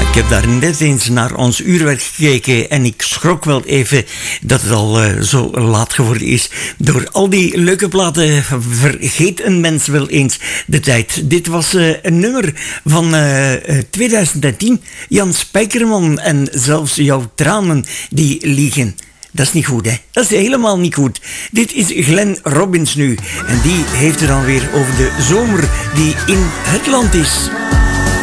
Ik heb daar net eens naar ons uurwerk gekeken en ik schrok wel even dat het al zo laat geworden is. Door al die leuke platen vergeet een mens wel eens de tijd. Dit was een nummer van 2010. Jan Spijkerman en zelfs jouw tranen die liegen. Dat is niet goed, hè? Dat is helemaal niet goed. Dit is Glenn Robbins nu. En die heeft het dan weer over de zomer die in het land is.